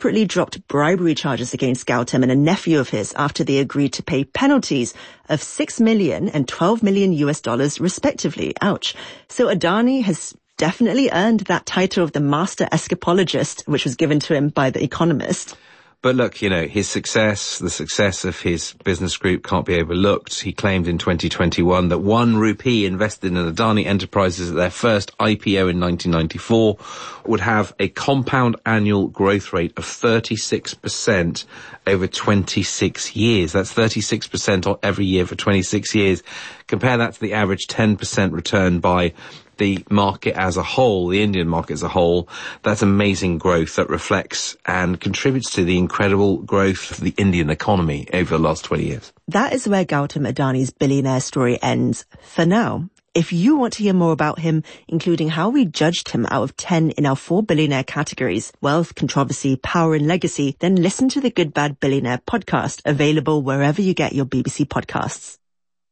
separately dropped bribery charges against Gautam and a nephew of his after they agreed to pay penalties of $6 million and $12 million respectively. Ouch. So Adani has definitely earned that title of the master escapologist, which was given to him by The Economist. But look, his success, the success of his business group can't be overlooked. He claimed in 2021 that 1 rupee invested in Adani Enterprises at their first IPO in 1994 would have a compound annual growth rate of 36% over 26 years. That's 36% every year for 26 years. Compare that to the average 10% return by the market as a whole, the Indian market as a whole. That's amazing growth that reflects and contributes to the incredible growth of the Indian economy over the last 20 years. That is where Gautam Adani's billionaire story ends for now. If you want to hear more about him, including how we judged him out of 10 in our 4 billionaire categories, wealth, controversy, power and legacy, then listen to the Good Bad Billionaire podcast, available wherever you get your BBC podcasts.